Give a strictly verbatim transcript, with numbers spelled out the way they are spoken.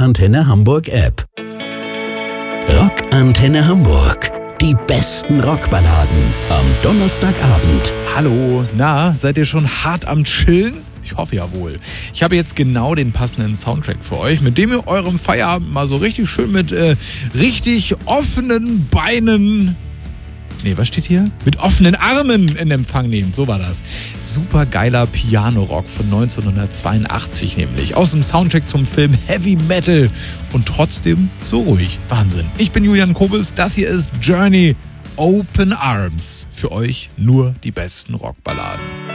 Antenne Hamburg App. Rock Antenne Hamburg. Die besten Rockballaden am Donnerstagabend. Hallo, na, seid ihr schon hart am Chillen? Ich hoffe ja wohl. Ich habe jetzt genau den passenden Soundtrack für euch, mit dem ihr eurem Feierabend mal so richtig schön mit äh, richtig offenen Beinen... Nee, was steht hier? Mit offenen Armen in Empfang nehmt. So war das. Super geiler Piano-Rock von neunzehnhundertzweiundachtzig nämlich. Aus dem Soundtrack zum Film Heavy Metal. Und trotzdem so ruhig. Wahnsinn. Ich bin Julian Kobus. Das hier ist Journey Open Arms. Für euch nur die besten Rockballaden.